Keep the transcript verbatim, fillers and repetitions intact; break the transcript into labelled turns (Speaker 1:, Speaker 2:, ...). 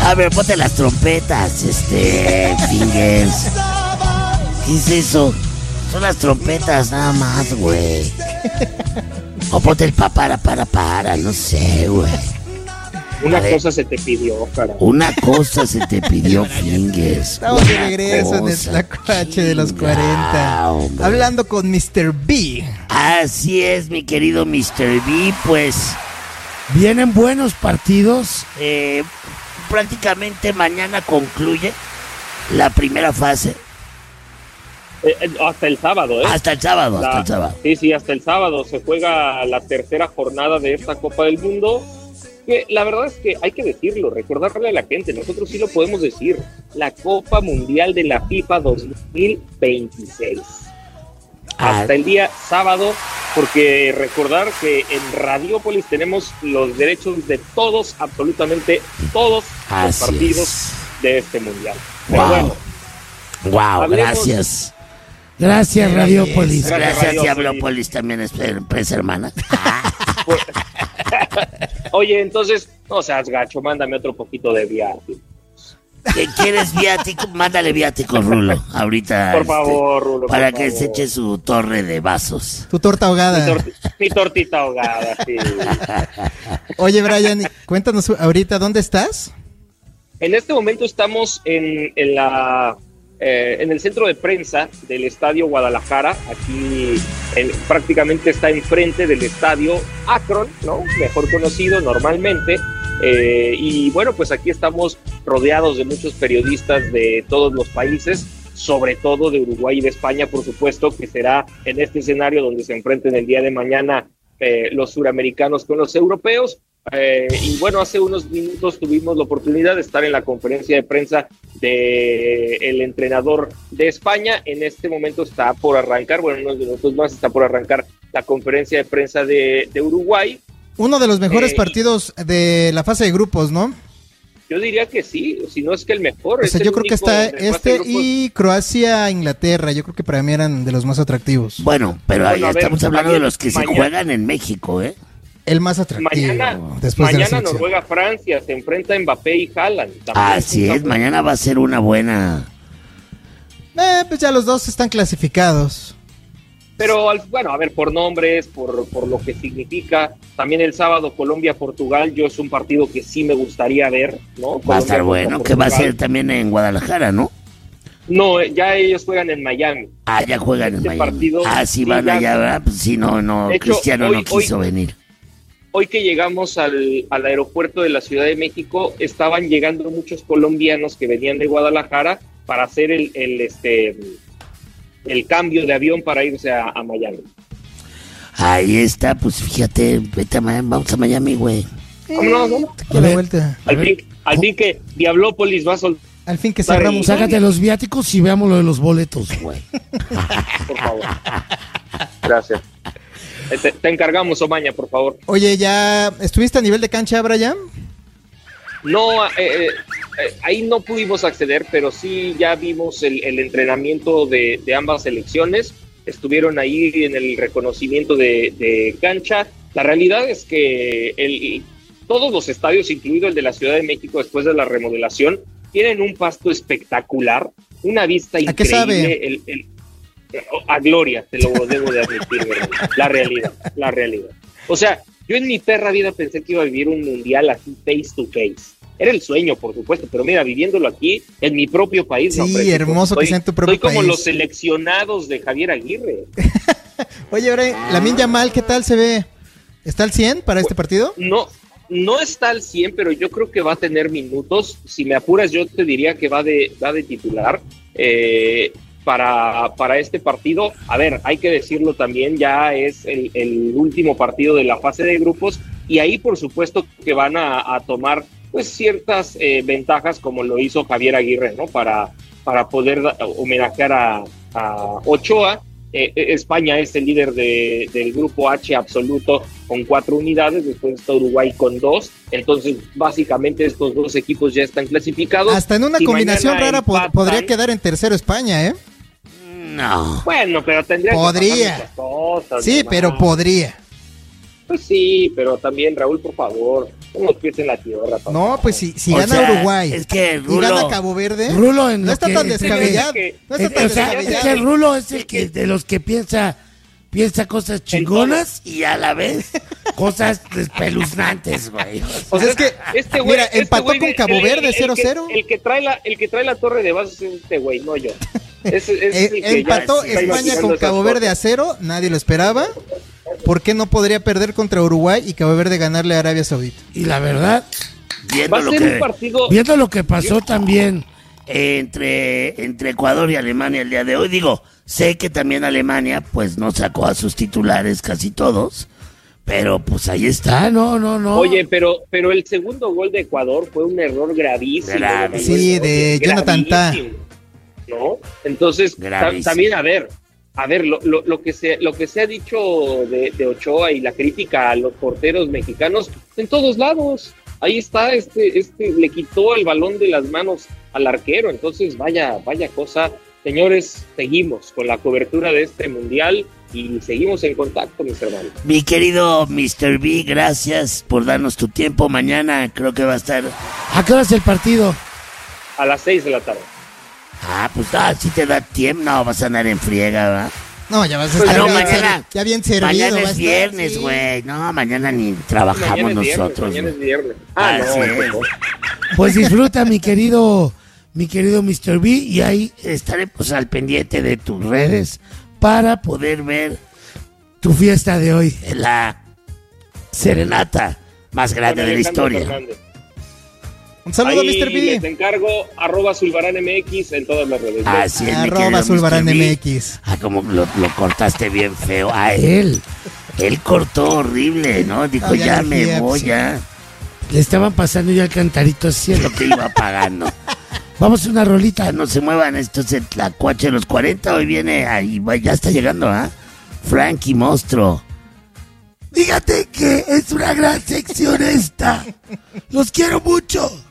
Speaker 1: A ver, ponte las trompetas, este, Fingers. ¿Qué es eso? Son las trompetas nada más, güey. O ponte el pa para para para, no sé, güey.
Speaker 2: Una cosa se te pidió, cara.
Speaker 1: Una cosa se te pidió, Fingers.
Speaker 3: Estamos de regreso en el Tlacuache de los cuarenta. Hombre. Hablando con mister B.
Speaker 1: Así es, mi querido mister B. Pues vienen buenos partidos. Eh, prácticamente mañana concluye la primera fase.
Speaker 2: Eh, hasta el sábado, ¿eh?
Speaker 1: Hasta el sábado,
Speaker 2: la,
Speaker 1: hasta el sábado.
Speaker 2: Sí, sí, hasta el sábado se juega la tercera jornada de esta Copa del Mundo. Que la verdad es que hay que decirlo, recordarle a la gente, nosotros sí lo podemos decir, la Copa Mundial de la FIFA dos mil veintiséis. Ah. Hasta el día sábado, porque recordar que en Radiópolis tenemos los derechos de todos, absolutamente todos Así los partidos es. de este Mundial. Pero
Speaker 1: wow.
Speaker 2: bueno.
Speaker 1: Wow, hablemos... gracias. Gracias, Radiópolis.
Speaker 2: Gracias,
Speaker 1: Gracias Diablópolis, también es empresa hermana.
Speaker 2: Oye, entonces, no seas gacho, mándame otro poquito de viático.
Speaker 1: ¿Qué quieres viático? Mándale viático, Rulo, ahorita.
Speaker 2: Por favor, Rulo.
Speaker 1: Para
Speaker 2: por
Speaker 1: que
Speaker 2: favor.
Speaker 1: se eche su torre de vasos.
Speaker 3: Tu torta ahogada.
Speaker 2: Mi, torti, mi tortita ahogada, sí.
Speaker 3: Oye, Brian, cuéntanos ahorita, ¿dónde estás?
Speaker 2: En este momento estamos en, en la... Eh, en el centro de prensa del Estadio Guadalajara, aquí en, prácticamente está enfrente del Estadio Akron, ¿no? Mejor conocido normalmente, eh, y bueno, pues aquí estamos rodeados de muchos periodistas de todos los países, sobre todo de Uruguay y de España, por supuesto, que será en este escenario donde se enfrenten el día de mañana eh, los suramericanos con los europeos. Eh, y bueno, hace unos minutos tuvimos la oportunidad de estar en la conferencia de prensa de el entrenador de España. En este momento está por arrancar, bueno, unos minutos más está por arrancar la conferencia de prensa de, de Uruguay.
Speaker 3: Uno de los mejores
Speaker 2: eh,
Speaker 3: partidos de la fase de grupos, ¿no?
Speaker 2: Yo diría que sí, si no es que el mejor.
Speaker 3: O sea, yo creo que está este y Croacia-Inglaterra, yo creo que para mí eran de los más atractivos.
Speaker 1: Bueno, pero ahí
Speaker 2: bueno,
Speaker 1: estamos
Speaker 2: ver,
Speaker 1: hablando
Speaker 2: mañana,
Speaker 1: de los que
Speaker 2: mañana,
Speaker 1: se juegan en México, ¿eh?
Speaker 3: El más atractivo.
Speaker 2: Mañana,
Speaker 3: después
Speaker 2: mañana
Speaker 3: de
Speaker 2: Noruega-Francia se enfrenta Mbappé y Haaland.
Speaker 1: Así es, mañana va a ser una buena...
Speaker 3: Eh, pues ya los dos están clasificados.
Speaker 2: Pero bueno, a ver, por nombres, por, por lo que significa. También el sábado Colombia-Portugal, yo es un partido que sí me gustaría ver, ¿no?
Speaker 1: Va a estar bueno, que va a ser también en Guadalajara, ¿no?
Speaker 2: No, ya ellos juegan en Miami.
Speaker 1: Ah, ya juegan este en Miami.
Speaker 2: Partido,
Speaker 1: ah, sí, sí van ya, allá, ¿verdad? Pues sí, no, no, hecho, Cristiano hoy, no quiso
Speaker 2: hoy,
Speaker 1: venir.
Speaker 2: Hoy que llegamos al, al aeropuerto de la Ciudad de México, estaban llegando muchos colombianos que venían de Guadalajara para hacer el, el este el cambio de avión para irse a, a Miami.
Speaker 1: Ahí está, pues fíjate, vete a Miami, vamos a Miami, güey.
Speaker 2: ¿Cómo no? no?
Speaker 3: A la vuelta.
Speaker 2: Al fin, al fin que Diablópolis va a soltar.
Speaker 3: Al fin que cerramos.
Speaker 4: Sácate los viáticos y veamos lo de los boletos, güey.
Speaker 2: Por favor. Gracias. Te, te encargamos, Omaña, por favor.
Speaker 3: Oye, ¿ya estuviste a nivel de cancha, Brian?
Speaker 2: No, eh, eh, ahí no pudimos acceder, pero sí ya vimos el, el entrenamiento de, de ambas selecciones. Estuvieron ahí en el reconocimiento de, de cancha. La realidad es que el, todos los estadios, incluido el de la Ciudad de México después de la remodelación, tienen un pasto espectacular, una vista increíble.
Speaker 3: ¿A qué sabe?
Speaker 2: El, el, a gloria, te lo debo de admitir, ¿verdad? La realidad, la realidad. O sea, yo en mi perra vida pensé que iba a vivir un mundial así face to face. Era el sueño, por supuesto, pero mira, viviéndolo aquí, en mi propio país.
Speaker 3: Sí,
Speaker 2: no, hombre,
Speaker 3: hermoso
Speaker 2: soy,
Speaker 3: que sea en tu propio
Speaker 2: país. Soy como
Speaker 3: país.
Speaker 2: los seleccionados de Javier Aguirre.
Speaker 3: Oye, ahora, Lamine Yamal, ¿qué tal se ve? ¿Está al cien para este partido?
Speaker 2: No, no está al cien, pero yo creo que va a tener minutos. Si me apuras, yo te diría que va de, va de titular. Eh... Para, para este partido. A ver, hay que decirlo también, ya es el, el último partido de la fase de grupos y ahí por supuesto que van a, a tomar pues ciertas eh, ventajas como lo hizo Javier Aguirre, ¿no? Para, para poder homenajear a, a Ochoa. Eh, España es el líder de, del grupo H absoluto con cuatro unidades, después está Uruguay con dos, entonces básicamente estos dos equipos ya están clasificados.
Speaker 3: Hasta en una
Speaker 2: si
Speaker 3: combinación rara
Speaker 2: empatan,
Speaker 3: podría quedar en tercero España, ¿eh?
Speaker 1: No.
Speaker 2: Bueno, pero tendría
Speaker 3: podría.
Speaker 2: que pasar muchas cosas.
Speaker 3: Sí,
Speaker 2: ¿no?
Speaker 3: pero podría.
Speaker 2: Pues sí, pero también, Raúl, por favor. Con los pies en la tierra. Papá.
Speaker 3: No, pues si, si
Speaker 1: O
Speaker 3: gana
Speaker 1: sea,
Speaker 3: Uruguay
Speaker 1: es que
Speaker 3: y
Speaker 1: Rulo-
Speaker 3: gana Cabo Verde,
Speaker 4: Rulo en
Speaker 3: no
Speaker 4: lo
Speaker 3: está
Speaker 4: que-
Speaker 3: tan
Speaker 4: entre
Speaker 3: descabellado.
Speaker 2: que-
Speaker 3: No está
Speaker 4: Eh,
Speaker 3: tan
Speaker 4: o sea, es
Speaker 3: descabellado.
Speaker 4: que Rulo es el que de los que piensa piensa cosas chingonas y a la vez cosas espeluznantes, güey.
Speaker 2: O sea,
Speaker 3: es que,
Speaker 2: este güey,
Speaker 3: mira,
Speaker 2: este
Speaker 3: empató
Speaker 2: güey
Speaker 3: con
Speaker 2: de-
Speaker 3: Cabo
Speaker 2: el-
Speaker 3: Verde
Speaker 2: el-
Speaker 3: cero cero.
Speaker 2: El, que- el que trae la, el que trae la torre de vasos es este güey, no yo. Es, es
Speaker 3: Eh,
Speaker 2: el que ya
Speaker 3: empató
Speaker 2: está
Speaker 3: España
Speaker 2: imaginando
Speaker 3: con
Speaker 2: esas
Speaker 3: Cabo Verde a
Speaker 2: cosas.
Speaker 3: cero, nadie lo esperaba. ¿Por qué no podría perder contra Uruguay y Cabo Verde ganarle a Arabia Saudita?
Speaker 4: Y la verdad,
Speaker 1: Viendo
Speaker 2: Va a
Speaker 1: lo
Speaker 2: ser
Speaker 1: que-
Speaker 2: un partido.
Speaker 4: viendo lo que pasó también,
Speaker 1: entre, entre Ecuador y Alemania el día de hoy. Digo, sé que también Alemania pues no sacó a sus titulares casi todos, pero pues ahí está.
Speaker 4: ah, no, no, no.
Speaker 2: Oye, pero, pero el segundo gol de Ecuador fue un error gravísimo.
Speaker 1: Grave.
Speaker 2: Manuel
Speaker 3: Sí,
Speaker 2: Neuer,
Speaker 3: de Jonathan Tah.
Speaker 2: gravísimo, ¿no? Entonces, ta-
Speaker 1: Gravísimo.
Speaker 2: también, a ver, a ver, lo, lo, lo que se, lo que se ha dicho de, de Ochoa y la crítica a los porteros mexicanos, en todos lados. Ahí está, este, este le quitó el balón de las manos al arquero. Entonces, vaya, vaya cosa. Señores, seguimos con la cobertura de este mundial y seguimos en contacto, mis hermanos.
Speaker 1: Mi querido mister B, gracias por darnos tu tiempo. Mañana creo que va a estar...
Speaker 4: ¿A qué hora es el partido?
Speaker 2: A las seis de la tarde.
Speaker 1: Ah, pues ah, si te da tiempo, no, vas a andar en friega, ¿va?
Speaker 3: No, ya vas a
Speaker 2: Pues
Speaker 3: estar
Speaker 1: no,
Speaker 3: bien,
Speaker 1: mañana-
Speaker 3: ya bien servido.
Speaker 1: Mañana
Speaker 3: va a
Speaker 1: es
Speaker 3: estar,
Speaker 1: viernes,
Speaker 3: sí.
Speaker 1: güey. No, mañana ni trabajamos
Speaker 2: Mañana es viernes,
Speaker 1: nosotros.
Speaker 2: mañana es
Speaker 1: güey.
Speaker 2: viernes. Ah, no,
Speaker 1: Así
Speaker 2: pues
Speaker 1: es.
Speaker 2: no.
Speaker 4: Pues disfruta, mi querido, mi querido mister B, y ahí
Speaker 1: Estaremos al pendiente de tus redes para poder ver
Speaker 4: tu fiesta de hoy.
Speaker 1: la serenata más grande
Speaker 2: Con
Speaker 1: de la
Speaker 2: Alejandro
Speaker 1: historia.
Speaker 2: Fernández.
Speaker 3: Un saludo,
Speaker 2: Ahí
Speaker 3: mister
Speaker 2: les
Speaker 3: B.
Speaker 2: encargo arroba Zulbarán M X en todas las redes.
Speaker 1: Así es, mi
Speaker 3: Arroba
Speaker 1: querido
Speaker 3: Zulbarán
Speaker 1: mister B.
Speaker 3: M X.
Speaker 1: Ah, como lo, lo cortaste bien feo. A él. Él cortó horrible, ¿no? Dijo,
Speaker 3: Ah, ya
Speaker 1: ya
Speaker 3: le
Speaker 1: me
Speaker 3: fui,
Speaker 1: voy,
Speaker 3: sí.
Speaker 1: ya.
Speaker 4: Le estaban pasando ya el cantarito así.
Speaker 1: Es lo que iba pagando.
Speaker 4: Vamos a una rolita.
Speaker 1: No se muevan, esto es el Tlacuache de los cuarenta. Hoy viene, ahí va, ya está llegando, ¿ah? Frankie Monstruo.
Speaker 4: Fíjate que es una gran sección esta. Los quiero mucho.